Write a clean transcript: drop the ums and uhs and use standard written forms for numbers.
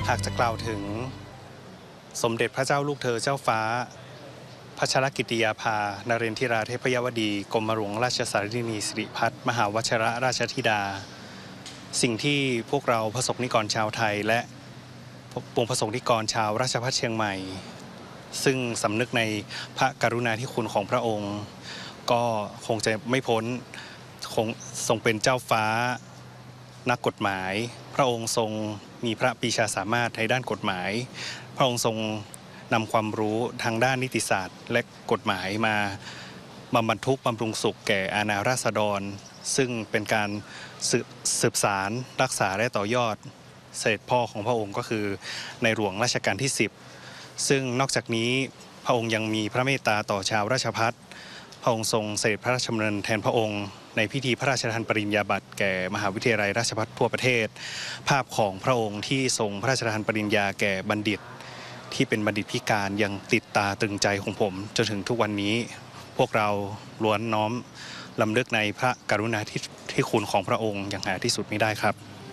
หากจะกล่าวถึงสมเด็จพระเจ้าลูกเธอเจ้าฟ้าพัชรกิติยาภานเรนทิราเทพยวดีกรมหลวงราชสารินีสิริพัฒน์มหาวชิรราชธิดาสิ่งที่พวกเราประสบนิกรชาวไทยและปวงประสงค์นิกรชาวราชภัฏเชียงใหม่ซึ่งสำนึกในพระกรุณาธิคุณของพระองค์ก็คงจะไม่พ้นคงทรงเป็นเจ้าฟ้านักกฎหมายพระองค์ทรงมีพระปรีชาสามารถในด้านกฎหมายพระองค์ทรงนำความรู้ทางด้านนิติศาสตร์และกฎหมายมาบำบัดทุกข์บำรุงสุขแก่อาณาราษฎรซึ่งเป็นการสืบสารรักษาและต่อยอดเสด็จพ่อของพระองค์ก็คือในหลวงรัชกาลที่10ซึ่งนอกจากนี้พระองค์ยังมีพระเมตตาต่อชาวราชภัฏพระองค์ทรงเสด็จพระราชดำเนินแทนพระองค์ในพิธีพระราชทานปริญญาบัตรแก่มหาวิทยาลัยราชภัฏทั่วประเทศภาพของพระองค์ที่ทรงพระราชทานปริญญาแก่บัณฑิตที่เป็นบัณฑิตพิการยังติดตาตรึงใจของผมจนถึงทุกวันนี้พวกเราล้วนน้อมลำลึกในพระกรุณาธิคุณของพระองค์อย่างหาที่สุดไม่ได้ครับ